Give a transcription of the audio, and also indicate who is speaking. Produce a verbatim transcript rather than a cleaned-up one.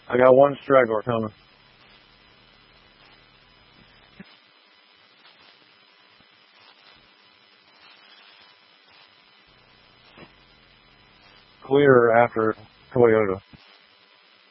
Speaker 1: I got one straggler coming. Clear after Toyota.